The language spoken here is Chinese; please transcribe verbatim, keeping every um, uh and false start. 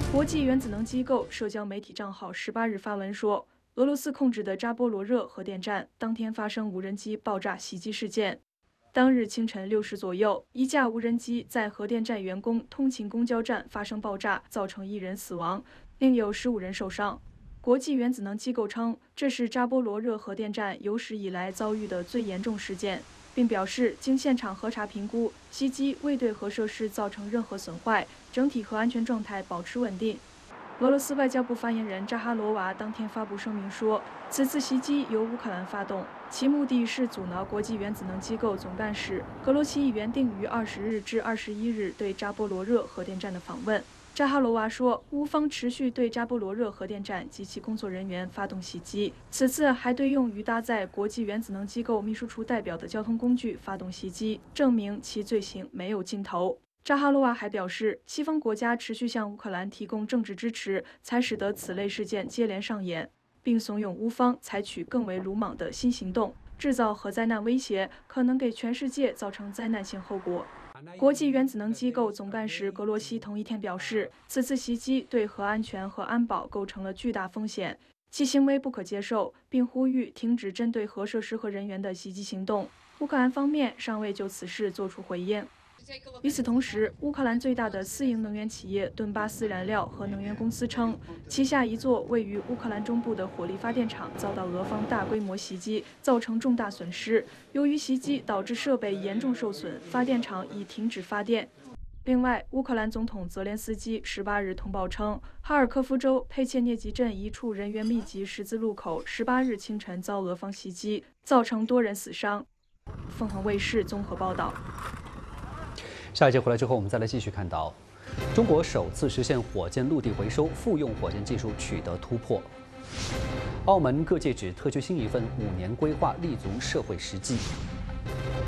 国际原子能机构社交媒体账号十八日发文说，俄罗斯控制的扎波罗热核电站当天发生无人机爆炸袭击事件。当日清晨六时左右，一架无人机在核电站员工通勤公交站发生爆炸，造成一人死亡，另有十五人受伤。国际原子能机构称，这是扎波罗热核电站有史以来遭遇的最严重事件，并表示经现场核查评估，袭击未对核设施造成任何损坏，整体核安全状态保持稳定。俄罗斯外交部发言人扎哈罗娃当天发布声明说，此次袭击由乌克兰发动，其目的是阻挠国际原子能机构总干事格罗奇以原定于二十日至二十一日对扎波罗热核电站的访问。扎哈罗娃说，乌方持续对扎波罗热核电站及其工作人员发动袭击，此次还对用于搭载国际原子能机构秘书处代表的交通工具发动袭击，证明其罪行没有尽头。扎哈罗娃还表示，西方国家持续向乌克兰提供政治支持，才使得此类事件接连上演，并怂恿乌方采取更为鲁莽的新行动，制造核灾难威胁，可能给全世界造成灾难性后果。国际原子能机构总干事格罗西同一天表示，此次袭击对核安全和安保构成了巨大风险，其行为不可接受，并呼吁停止针对核设施和人员的袭击行动。乌克兰方面尚未就此事作出回应。与此同时，乌克兰最大的私营能源企业顿巴斯燃料和能源公司称，旗下一座位于乌克兰中部的火力发电厂遭到俄方大规模袭击，造成重大损失。由于袭击导致设备严重受损，发电厂已停止发电。另外，乌克兰总统泽连斯基十八日通报称，哈尔科夫州佩切涅吉镇一处人员密集十字路口十八日清晨遭俄方袭击，造成多人死伤。凤凰卫视综合报道。 下一节回来之后，我们再来继续看到，中国首次实现火箭陆地回收复用火箭技术取得突破。澳门各界指特区新一份五年规划立足社会实际。